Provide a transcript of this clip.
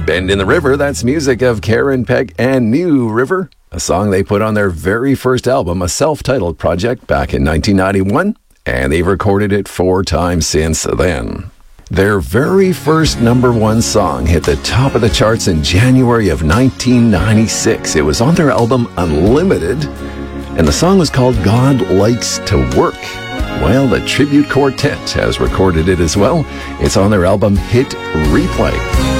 Bend in the River, that's music of Karen Pegg and New River, a song they put on their very first album, a self-titled project back in 1991, and they've recorded it 4 times since then. Their very first number 1 song hit the top of the charts in January of 1996. It was on their album Unlimited, and the song was called God Likes to Work. Well, the Tribute Quartet has recorded it as well. It's on their album Hit Replay.